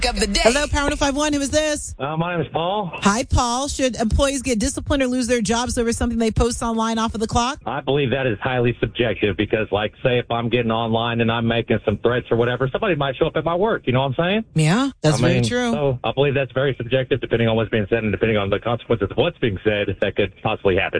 Of the day. Hello, Power 105.1. Who is this? My name is Paul. Hi, Paul. Should employees get disciplined or lose their jobs over something they post online off of the clock? I believe that is highly subjective because, like, say if I'm getting online and I'm making some threats or whatever, somebody might show up at my work. You know what I'm saying? Yeah, that's very true. So I believe that's very subjective depending on what's being said and depending on the consequences of what's being said that could possibly happen.